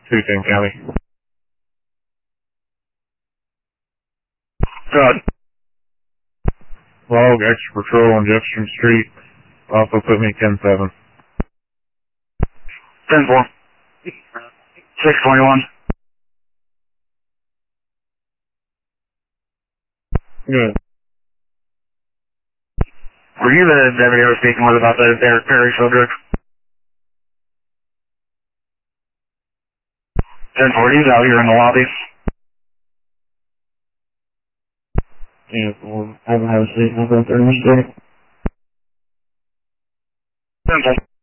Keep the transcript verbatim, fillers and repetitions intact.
Tucson County. Good. Log extra patrol on Jefferson Street. Also put me ten seven. ten four. six twenty-one. Good. Were you the deputy I was speaking with about the Derek Perry subject? ten four, he's out here in the lobby. Yeah, well, I haven't had a seat. I've been through this day. ten four.